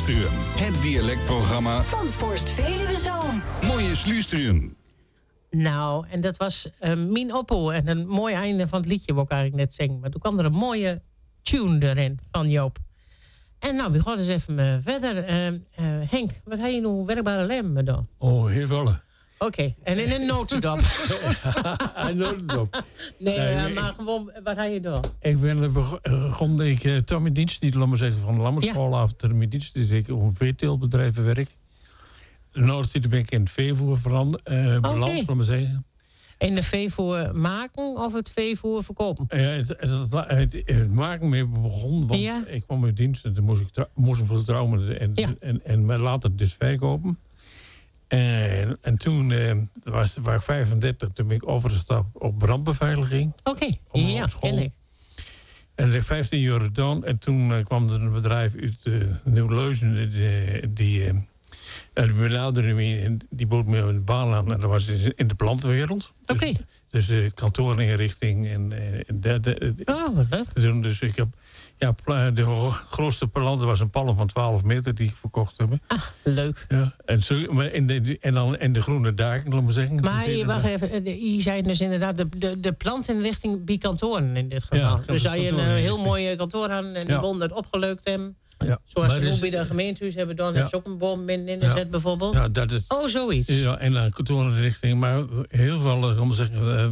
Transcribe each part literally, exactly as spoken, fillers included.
Sluistruum, het dialectprogramma van Forst Veluwe Zoom. Mooie Sluistruum. Nou, en dat was uh, Mien Oppo. En een mooi einde van het liedje wou ik eigenlijk net zingen. Maar toen kwam er een mooie tune erin van Joop. En nou, we gaan eens even uh, verder. Uh, uh, Henk, wat heb je nu werkbare lemmen dan? Oh, heel veel. Oké, okay. En in een notendop. Een notendop. Nee, nee, uh, maar gewoon, wat heb je dan? Ik ben begonnen, ik uh, toch mijn dienst, laat maar zeggen, van de Lammerschool ja. af. Mijn dienst, dus ik op een veeteeltbedrijf werk. Nou, dan ben ik in het veevoer verand, uh, okay. beland, laat maar zeggen. In de veevoer maken of het veevoer verkopen? Ja, het, het, het, het, het maken mee begon, want ja. ik kwam in dienst en toen moest ik, trou- moest ik vertrouwen en, ja. en, en, en later dus verkopen. En, en toen uh, was, was ik vijfendertig, toen ben ik overgestapt op brandbeveiliging. Oké, okay. ja, ken ik. En dat heb ik vijftien jaar gedaan. En toen uh, kwam er een bedrijf uit uh, Nieuw-Leuzen, uh, die... Uh, En de benadering, en die bood me een baan aan. En dat was in de plantenwereld. Oké. Okay. Dus, dus de kantoorinrichting. En, en de, de, de, oh, wat leuk. Dus ik heb... Ja, de grootste planten was een palm van twaalf meter die ik verkocht heb. Ah, leuk. Ja, en, zo, maar in de, en dan en de groene daken, laat maar zeggen. Maar je, wacht even, je zei dus inderdaad de, de, de plantinrichting bij kantoren in dit geval. Ja, dus zou je een heel mooi kantoor aan en die ja. won dat opgeleukt hebben. Ja, zoals we nu bij de gemeentehuis hebben dan, ja. heb je ook een boom in de zet ja. bijvoorbeeld. Ja, dat is, oh, zoiets. Ja, en een kantorenrichting. Maar heel veel, om te zeggen, uh,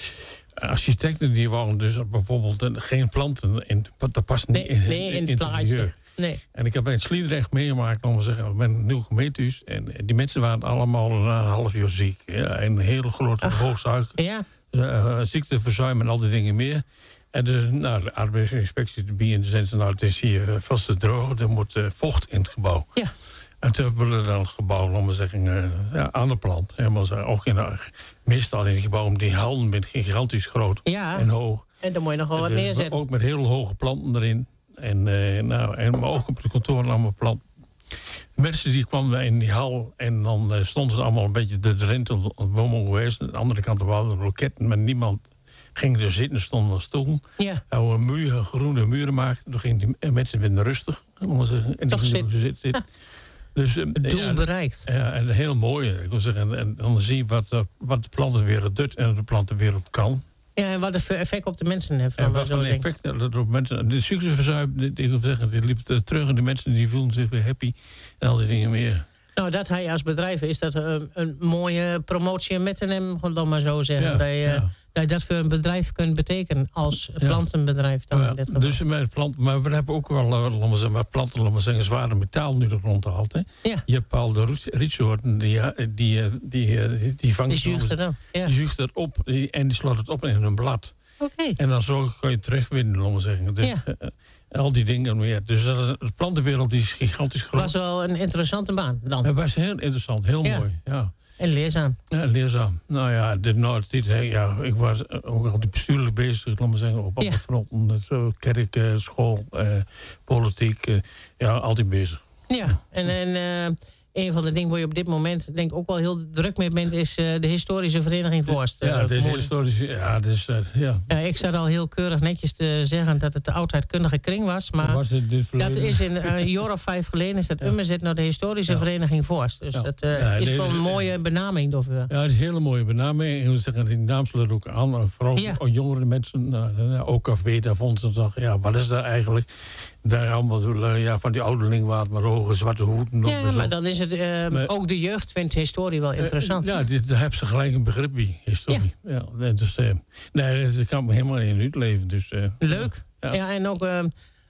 architecten die wonen dus bijvoorbeeld uh, geen planten in. Dat past niet nee, in, nee, in, in het plaatje. Nee. En ik heb in Sliedrecht meegemaakt, om te zeggen, met een nieuw gemeentehuis. En die mensen waren allemaal na een half jaar ziek. Ja, en een hele grote hoogsuiker. Ja. Uh, ziekteverzuim en al die dingen meer. En dus, nou, de arbeidsinspectie de B en de zijn nou, het is hier vast te droog, er moet uh, vocht in het gebouw. Ja. En toen willen we dan het gebouw, laten we zeggen, uh, ja, aan de plant. Helemaal zo, ook in, uh, meestal in het gebouw, die halen met gigantisch groot ja. en hoog. En dan moet je nog wel wat dus neerzetten. Ook met heel hoge planten erin. En, uh, nou, en maar ook op de kantoor allemaal planten. Mensen die kwamen in die hal en dan uh, stonden ze allemaal een beetje de rente op het woongeweest. Aan de andere kant waren er loketten, maar niemand... Ging er zitten, stonden op stoel. Ja. Oude muren, groene muren maakten. Toen gingen die mensen weer rustig. En toch zitten. Zit, zit. Ja. Dus, het doel ja, bereikt. Ja, en heel mooi. Ik wil zeggen, en, en dan zie je wat, wat de plantenwereld doet en de plantenwereld kan. Ja, en wat het voor effect op de mensen heeft. En wat voor effect dat op mensen... De succesverzuim, ik wil zeggen, die liep terug en de mensen die voelden zich weer happy. En al die dingen meer. Nou, dat hij als bedrijf is dat een, een mooie promotie met hem, dan maar zo zeggen. Ja, dat, je, ja. dat je dat voor een bedrijf kunt betekenen als plantenbedrijf. Dan ja, in dit geval. Dus met planten, maar we hebben ook wel, laten we zeggen, planten, laten we zeggen, zware metaal nu de grond gehaald. Hè? Ja. Je hebt bepaalde rietsoorten, die, die, die, die, die vangt die zuigt er dan. Ja. Die zuigt het op en die slaat het op in een blad. Oké. Okay. En dan zo kan je terugwinnen, laten we zeggen. Dus, ja. uh, al die dingen meer. Dus dat, de plantenwereld die is gigantisch groot. Was wel een interessante baan dan. Het was heel interessant, heel ja. mooi. Ja. En leerzaam. Ja, leerzaam. Nou ja, de Noord-Tiet, ja, ik was ook altijd bestuurlijk bezig, laat maar zeggen, op alle ja. fronten. Zo, kerk, uh, school, uh, politiek, uh, ja, altijd bezig. Ja, en, en uh, een van de dingen waar je op dit moment denk ik ook wel heel druk mee bent, is uh, de historische vereniging Voorst. Ja, uh, de historische, ja, dus, uh, ja. ja. Ik zat al heel keurig netjes te zeggen dat het de oudheidkundige kring was, maar was het dat is in uh, een jaar of vijf geleden is dat ja. umgezet naar de historische ja. vereniging Voorst. Dus ja. dat uh, ja, is wel een mooie benaming daarvoor. Ja, het is een hele mooie benaming. Ik wil zeggen, die naam sluit ook aan, vooral ja. jongere mensen, nou, ook K V, daar vonden ze toch, ja, wat is dat eigenlijk? Daar allemaal ja, van die ouderling wat maar hoge zwarte hoeden. Ja, maar dan is het uh, maar, ook de jeugd vindt historie wel interessant. Uh, ja, dit, daar hebben ze gelijk een begrip bij, historie. Ja. Ja, dus, uh, nee, dat kan me helemaal in het leven. Dus, uh, leuk. Ja. ja, en ook, uh,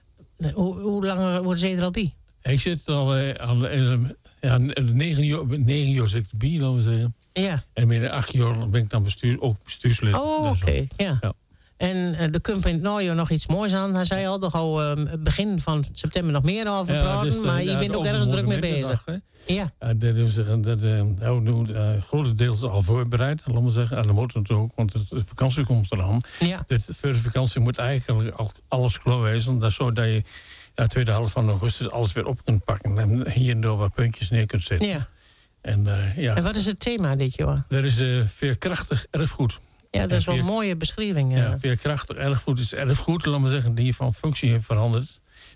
hoe, hoe lang worden ze er al bij? Ik zit al uh, aan uh, ja, negen jaar, negen jaar zit ik erbij, laten we zeggen. Ja. En binnen acht jaar ben ik dan bestuur, ook bestuurslid. Oh, oké, okay. ja. ja. En uh, er komt in het najaar nog iets moois aan. Hij zei al, nog al uh, begin van september nog meer over ja, praten. Dus, uh, maar je ja, bent ook ergens druk mee bezig. Dag, ja. Uh, dat is zeggen, dat uh, nou, nu, uh, grotendeels al voorbereid. Laten we zeggen, en dat moet natuurlijk ook, want de vakantie komt eraan. Ja. Dus voor de vakantie moet eigenlijk al, alles klaar wezen. Dat is zo dat je de tweede helft van augustus alles weer op kunt pakken. En hier en daar wat puntjes neer kunt zetten. Ja. En, uh, ja. en wat is het thema dit jaar? Dat is uh, veerkrachtig erfgoed. Ja, dat is wel een mooie beschrijving. Ja, ja veerkrachtig erfgoed is erfgoed, laten we zeggen, die van functie heeft veranderd.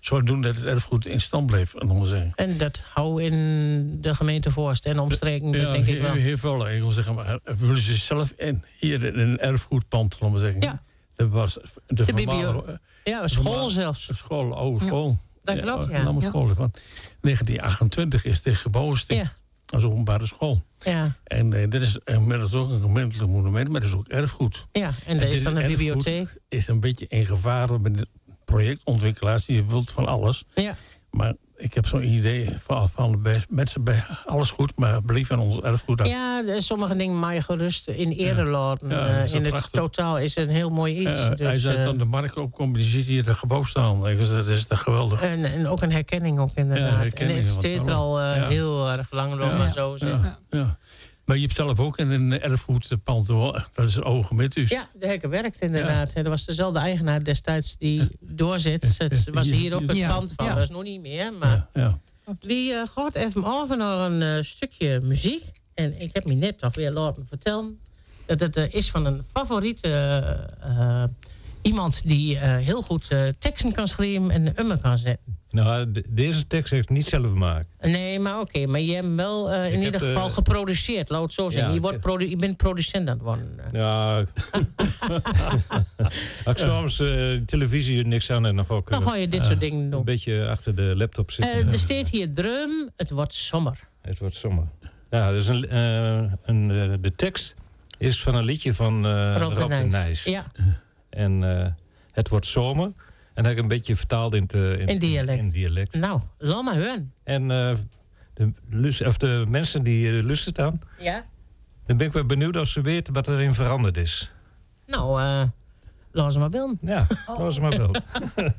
zodoende dat het erfgoed in stand bleef, om maar zeggen. En dat hou in de gemeente Voorst en omstreken, dat Ja, denk ik heel, wel. heel veel. Ik wil zeggen, maar willen ze zelf in, hier in een erfgoedpand, om maar zeggen. Ja. Dat was de, De biblio- voormalige Ja, een school voormalige zelfs. school, oude school. dat klopt, ja. Een oude Ja. school. Van negentien achtentwintig is dit gebouw gesticht. Ja. Als openbare school. Ja, En eh, dit is inmiddels ook een gemeentelijk monument, maar dat is ook erfgoed. ja. en er dit is dan een erfgoed bibliotheek. Is een beetje in gevaar met de projectontwikkelaars. Die wilt van alles. Ja. Maar ik heb zo'n idee van, van bij, mensen bij alles goed, maar blijf aan ons erfgoed af. Ja, de- sommige dingen mag je gerust in ere laten. Ja, Eh, dat is in het prachtig. totaal is het een heel mooi iets. Ja, dus, hij zei eh, van de markt opkomt, die ziet hier het gebouw staan. Ik zei, dat is toch geweldig. en, en ook een herkenning ook inderdaad. Ja, herkenning, en het want steeds er alles- al eh, ja. heel erg lang nog Ja. maar zo zeggen. Ja, ja. Maar je hebt zelf ook in een erfgoedpand, hoor. Dat is oude gemeentehuis. Ja, de hekken werkt inderdaad. En er was dezelfde eigenaar destijds die doorzit. Het was hier op het Ja. pand van. Ja. Dat is nog niet meer. Maar Ja, ja. wie uh, gaat even over naar een eh, stukje muziek. En ik heb me net toch weer laten vertellen dat het eh, is van een favoriete eh, eh, iemand die eh, heel goed eh, teksten kan schrijven en een ummer kan zetten. Nou, de- deze tekst heb ik niet zelf gemaakt. Nee, maar oké. maar je hebt hem wel eh, in Ik ieder heb, geval eh, geproduceerd. Laat het zo zeggen. ja, je, wordt ik- produ- je bent producent aan het worden. eh. Ja. Als ik soms eh, televisie niks aan en nog ook Dan eh, ga je dit soort dingen een doen. beetje achter de laptop zitten. Eh, er staat hier drum, het wordt zomer. Het wordt zomer. Ja, dus een, eh, een, eh, de tekst is van een liedje van eh Rob de Rob de Nijs. Nijs. Ja, En eh, het wordt zomer. En dat heb ik een beetje vertaald in, te, in, In dialect. in dialect. nou, laat maar horen. En eh, de, lus- of de mensen die uh, luisteren aan, Ja? dan ben ik wel benieuwd als ze weten wat erin veranderd is. Nou, eh laat ze maar beelden. Ja, dat was maar wel.